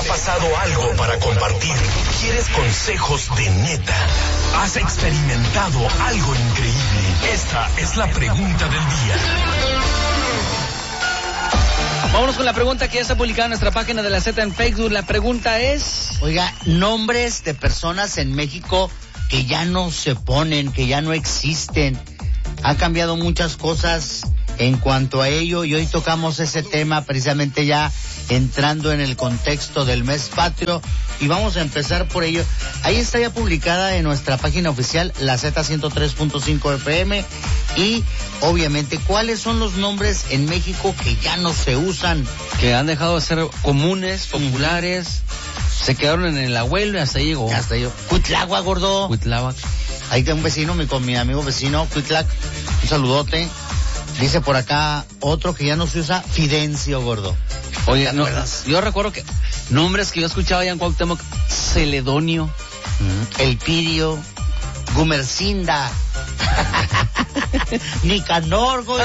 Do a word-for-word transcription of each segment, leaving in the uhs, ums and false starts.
ha pasado algo para compartir? ¿Quieres consejos de neta? ¿Has experimentado algo increíble? Esta es la pregunta del día. Vámonos con la pregunta que ya está publicada en nuestra página de la Z en Facebook. La pregunta es... Oiga, nombres de personas en México que ya no se ponen, que ya no existen. Han cambiado muchas cosas en cuanto a ello y hoy tocamos ese tema precisamente ya entrando en el contexto del mes patrio y vamos a empezar por ello. Ahí está ya publicada en nuestra página oficial la Z ciento tres punto cinco F M y obviamente cuáles son los nombres en México que ya no se usan, que han dejado de ser comunes, populares, mm. se quedaron en el abuelo y hasta ahí llegó. Hasta yo. Cuitlagua, gordo. Cuitlagua. Ahí tengo un vecino, mi, con mi amigo vecino, Cuitlac, un saludote. Dice por acá otro que ya no se usa, Fidencio, gordo. Oye, no, yo recuerdo que nombres que yo escuchaba allá en Cuauhtémoc, Celedonio, mm, Elpidio, Gumercinda, Nicanor, güey.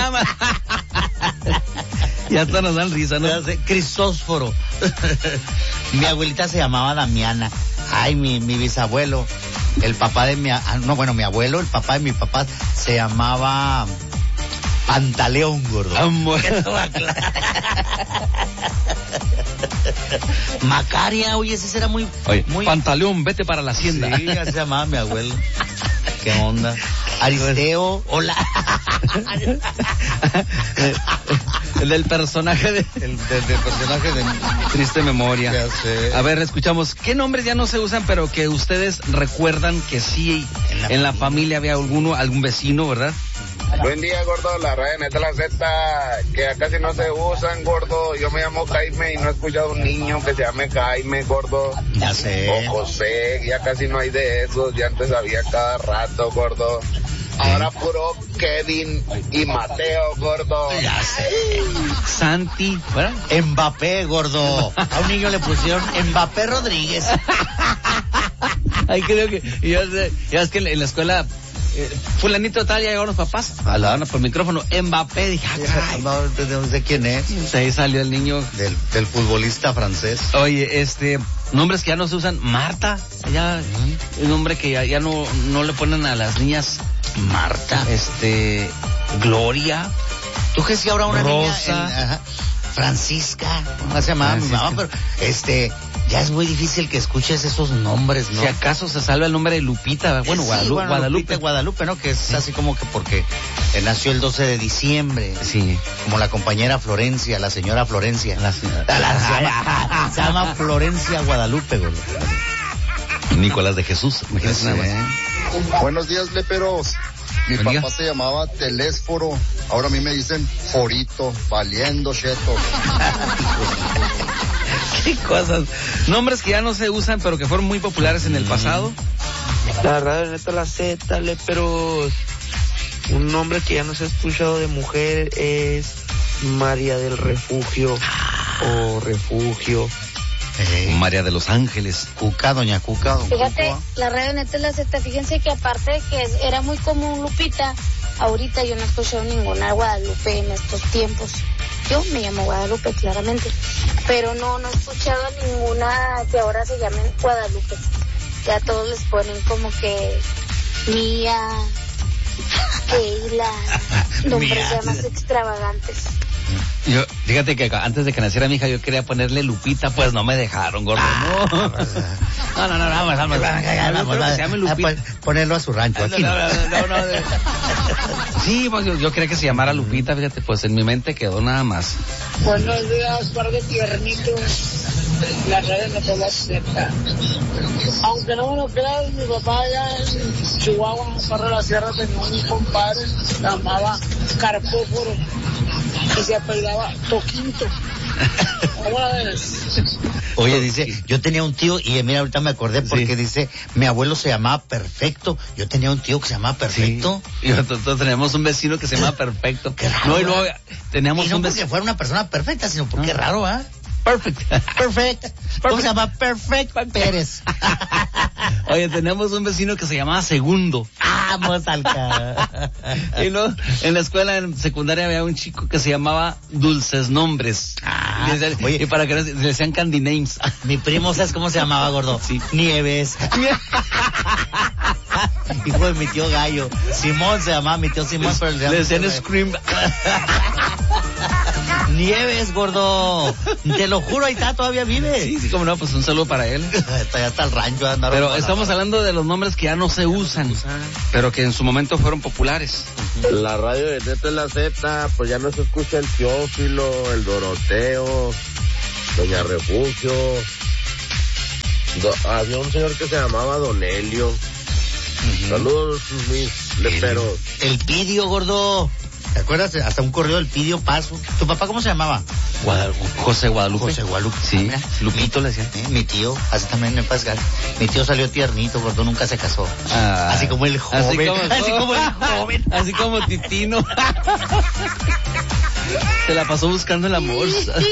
Ya hasta nos dan risa, ¿no? Crisósforo. Mi abuelita se llamaba Damiana. Ay, mi, mi bisabuelo, el papá de mi, no, bueno, mi abuelo, el papá de mi papá se llamaba Pantaleón, gordo. Amor. Macaria, oye, ese era muy, oye, muy... Pantaleón, vete para la hacienda. Sí, ya se llamaba mi abuelo. ¿Qué onda? Aristeo, hola. El del personaje de... El del, del personaje de... Triste memoria. Ya sé. A ver, escuchamos. ¿Qué nombres ya no se usan, pero que ustedes recuerdan que sí en la, en la familia había alguno, algún vecino, verdad? Buen día, gordo, la radio neta la Z, que ya casi no se usan, gordo. Yo me llamo Jaime y no he escuchado un niño que se llame Jaime, gordo. Ya sé. O José, ya casi no hay de esos, ya antes había cada rato, gordo. Ahora puro Kevin y Mateo, gordo. Ya sé. Santi, ¿verdad? Mbappé, gordo. A un niño le pusieron Mbappé Rodríguez. Ay, creo que, ya, ya es que en la escuela... Eh, fulanito tal, ya llegaron los papás, hablaban por el micrófono, Mbappé, dije, ah, no, no sé quién es. Ahí salió el niño. Del, del futbolista francés. Oye, este, nombres que ya no se usan, Marta, ya, uh-huh. Un nombre que ya, ya no, no le ponen a las niñas, Marta. Este, Gloria. ¿Tú crees que habrá una Rosa, niña? En, ajá, Francisca, no se llamaba mi mamá, pero este... Ya es muy difícil que escuches esos nombres, ¿no? Si acaso se salva el nombre de Lupita, bueno, sí, Guadalupe, bueno, Guadalupe. Lupita, Guadalupe, ¿no? Que es sí. Así como que porque nació el doce de diciembre. Sí. Como la compañera Florencia, la señora Florencia. La señora. La, la, se, llama, se llama Florencia Guadalupe, güey. Nicolás de Jesús, imagínate nada más. Buenos días, leperos. Mi Buen papá día. Se llamaba Telésforo. Ahora a mí me dicen Forito, valiendo cheto. ¿Qué cosas? Nombres que ya no se usan, pero que fueron muy populares en el pasado. La radio neta la Z, leperos. Un nombre que ya no se ha escuchado de mujer es María del Refugio o Refugio. Eh, María de los Ángeles. Cuca, doña Cuca. Don Fíjate, Cuca. La radio neta la Z, fíjense que aparte de que era muy común Lupita, ahorita yo no he escuchado ninguna Guadalupe en estos tiempos. Yo me llamo Guadalupe, claramente, pero no, no he escuchado ninguna que ahora se llamen Guadalupe. Ya todos les ponen como que Mía, Keila, nombres ya más extravagantes. Yo, fíjate que antes de que naciera mi hija yo quería ponerle Lupita, pues no me dejaron, gordo. No, no, no, no, vamos, vamos, vamos, se llame Lupita. Ponerlo a su rancho, aquí no. No, no, no, no. Sí, pues yo, yo quería que se llamara Lupita, fíjate, pues en mi mente quedó nada más. Buenos días, par de tiernitos. La red de toda la Z. Aunque no me lo creas, mi papá allá en Chihuahua, en Cerro de la Sierra, tenía un compadre, se llamaba Carpóforo y se apellidaba Toquinto. ¿Cómo la ves? Oye, dice, yo tenía un tío, y mira, ahorita me acordé porque sí. Dice, mi abuelo se llamaba Perfecto. Yo tenía un tío que se llamaba Perfecto. Sí. Y nosotros teníamos un vecino que se llamaba Perfecto. Qué raro. No, y luego teníamos y no un porque vecino... fuera una persona perfecta, sino porque no. Raro, ¿ah? ¿eh? Perfect. Perfect. ¿Cómo se llama? Perfect Pérez. Oye, tenemos un vecino que se llamaba Segundo. Vamos al ca... Y no, en la escuela en secundaria había un chico que se llamaba Dulces Nombres. Ah, y, decían, oye, y para que le decían Candy Names. Mi primo, ¿sabes cómo se llamaba, gordo? Sí. Nieves. Hijo de mi tío Gallo. Simón se llamaba mi tío Simón, pero le decían Scream. Nieves, gordo. Te lo juro, ahí está, todavía vive. Sí, sí, como no, pues un saludo para él. Está ya hasta el rancho. Andar pero estamos hablando de los nombres que ya no se usan, pero que en su momento fueron populares. La radio de Neta es la Z, pues ya no se escucha el Teófilo, el Doroteo, Doña Refugio. Do, había un señor que se llamaba Don Helio. Uh-huh. Saludos, mis leperos. El, el Pidio, gordo. ¿Te acuerdas? Hasta un correo del Pidio Paso. ¿Tu papá cómo se llamaba? Guadalupe. José Guadalupe. José Guadalupe. Sí, ah, Lupito le decían. Eh, mi tío, así también me pasa. Mi tío salió tiernito, gordo, nunca se casó. Ah, así como el joven. Así como, así como el joven. Así como Titino. Se la pasó buscando el amor.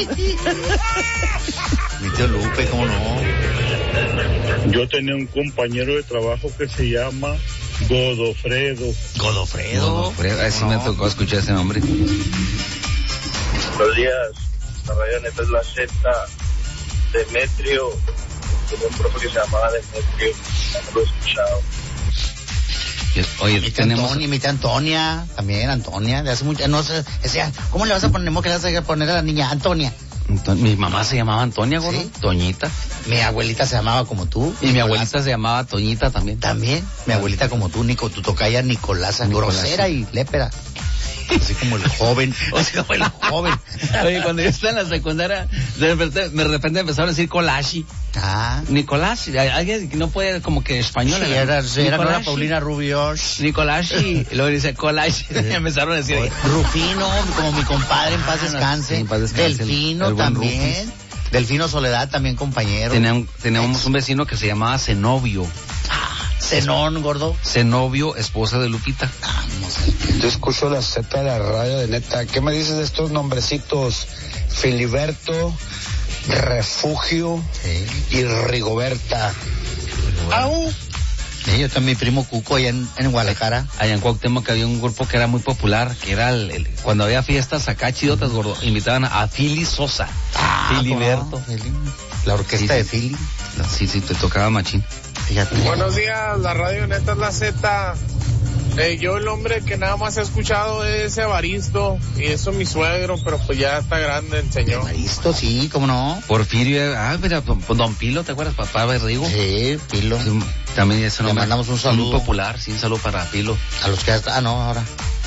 Mi tío Lupe, ¿cómo no? Yo tenía un compañero de trabajo que se llama Godofredo. Godofredo. Godofredo. Así no. Me tocó escuchar ese nombre. Buenos días. La radio Neta es la Z. Demetrio. Tenía un profe que se llamaba Demetrio. No lo he escuchado. Oye, mi tenemos... Antonia, mi tía Antonia, también Antonia, de hace mucho, no sé, decía, ¿cómo le vas a poner, ¿cómo que le vas a poner a la niña? Antonia. Mi mamá se llamaba Antonia, gordo. ¿Sí? Toñita. Mi abuelita se llamaba como tú. Y mi abuelita se llamaba Toñita también. También, mi abuelita como tú, Nico, tu tocaya Nicolasa, grosera y lépera. Así como el joven, así como el joven. Oye, cuando yo estaba en la secundaria, de repente, de repente empezaron a decir Colashi. Ah. Nicolás, alguien que no puede, como que español. Sí, era, era, era Paulina Rubio. Nicolás, y luego dice Colashi. Y empezaron a decir. Rufino, como mi compadre, en paz descanse. En paz descanse. Delfino el, el también. Rufus. Delfino Soledad también, compañero. Teníamos, teníamos un vecino que se llamaba Zenobio. Zenón, gordo. Zenobio, esposa de Lupita. Vamos. Yo escucho la Z de la radio de Neta. ¿Qué me dices de estos nombrecitos? Filiberto, Refugio, sí, y Rigoberta. ¡Au! Sí, yo también mi primo Cuco allá en, en Guadalajara. Allá en Cuauhtémoc que había un grupo que era muy popular, que era el, el, cuando había fiestas acá chidotas, gordo, invitaban a Fili Sosa. Ah, Filiberto. La orquesta sí, de sí. Fili. Sí, sí, te tocaba machín. Fíjate. Buenos días, la radio Neta es la Z. Eh, yo el hombre que nada más he escuchado es Evaristo, y eso mi suegro, pero pues ya está grande el señor. Evaristo, sí, cómo no. Porfirio, ah, mira, don Pilo, ¿te acuerdas? Papá Berrigo. Sí, Pilo. Sí, también eso no le mandamos un saludo. Muy popular, sí, un saludo para Pilo. A los que hasta, ah, no, ahora.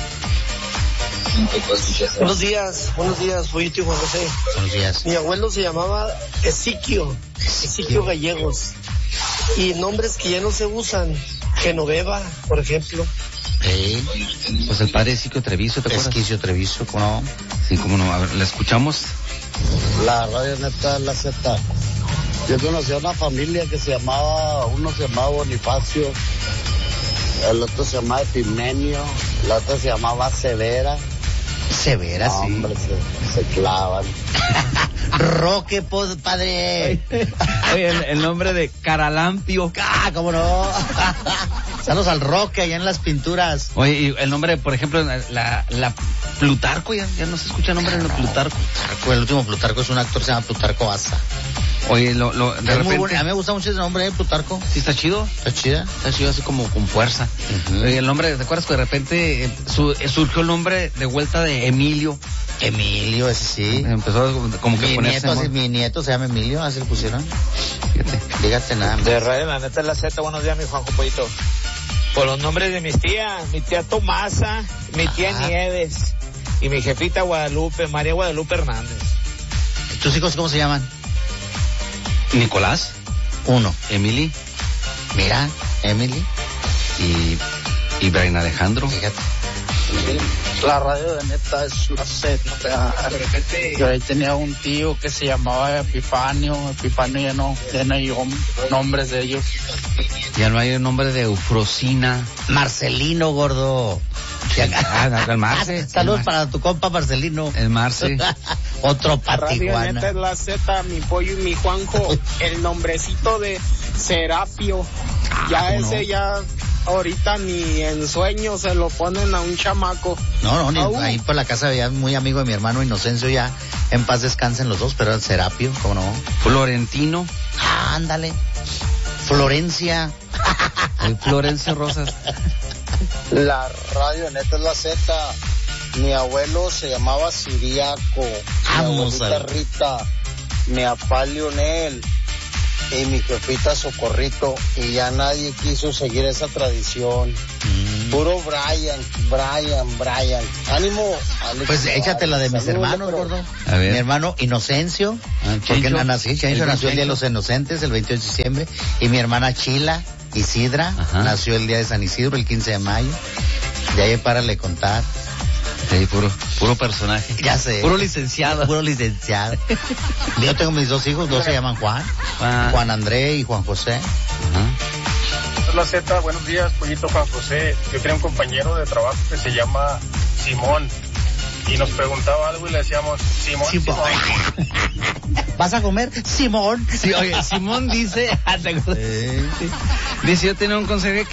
Buenos días, buenos días, soy yo tío Juan José. Buenos días. Mi abuelo se llamaba Ezequiel, Ezequiel Gallegos. Y nombres que ya no se usan, Genoveva, por ejemplo. Sí. Pues el padre Esquicio Treviso, ¿te acuerdas? Esquicio Treviso, ¿cómo no? Sí, cómo no, a ver, ¿la escuchamos? La radio Neta es la Z. Yo conocí a una familia que se llamaba, uno se llamaba Bonifacio, el otro se llamaba Epimenio, la otra se llamaba Severa. Severa, no, sí. Hombre, se, se clavan. Roque, padre. Oye, el, el nombre de Caralampio. Ah, cómo no. Saludos al Roque allá en las pinturas. Oye, y el nombre, por ejemplo, la, la Plutarco, ya, ya no se escucha el nombre de Plutarco. Plutarco. El último Plutarco es un actor que se llama Plutarco Asa. Oye, lo, lo, de es repente... muy bueno. A mí me gusta mucho ese nombre, ¿eh? Plutarco. Sí, está chido. Está chida. Está chido, así como con fuerza. Uh-huh. Oye, el nombre, ¿te acuerdas que de repente eh, su, eh, surgió el nombre de vuelta de Emilio? Emilio, ese sí. Empezó como que mi ponerse... Nieto, así, mi nieto se llama Emilio, así le pusieron. Fíjate. Dígate nada más. De radio, la Neta es la Z, buenos días, mi Juanjo Pollito. Por los nombres de mis tías, mi tía Tomasa, mi tía Ajá. Nieves y mi jefita Guadalupe, María Guadalupe Hernández. ¿Tus hijos cómo se llaman? Nicolás. Uno. Emily. Mira, Emily. Y, y Brian Alejandro. Fíjate. La radio de Neta es la Z. Yo ahí tenía un tío que se llamaba Epifanio. Epifanio ya no, ya no hay nombres de ellos. Ya no hay el nombre de Eufrosina. Marcelino, gordo. Ah, el Marce. Saludos para tu compa Marcelino. El Marce. Otro patiguana. Radio Neta es la Z, mi pollo y mi Juanjo. El nombrecito de Serapio. Ah, Ya ¿cómo ese no? ya ahorita ni en sueño se lo ponen a un chamaco. No, no, ni, Au. ahí por la casa ya muy amigo de mi hermano Inocencio, ya en paz descansen los dos, pero el Serapio, ¿cómo no? Florentino. Ah, ándale. Florencia. El Florencio Rosas. La radio neta es la Z. Mi abuelo se llamaba Siriaco. Vamos mi a abuelita ver. Rita. Mi papá Lionel. Y mi jefita Socorrito. Y ya nadie quiso seguir esa tradición. Mm. Puro Brian, Brian, Brian. Ánimo, Alex. Pues échate la de mis Saludos, hermanos, pero- gordo. A ver. Mi hermano Inocencio, Ah, porque Chencho. nací, Chencho El nació el Día de Chencho. los Inocentes, el veintiocho de diciembre, y mi hermana Chila Isidra Ajá. nació el día de San Isidro, el quince de mayo. De ahí párale contar. Sí, puro, puro personaje. Ya sé. Puro licenciado. Puro licenciado. Yo tengo mis dos hijos, dos se llaman Juan, Ah. Juan André y Juan José. Ajá. La Z, buenos días, Pollito Juan José. Yo tenía un compañero de trabajo que se llama Simón y nos preguntaba algo y le decíamos Simón, Simón. Simón. ¿Vas a comer? Simón. Sí, oye, Simón dice, ah, ¿te acuerdas? Eh. Dice, yo tenía un consejo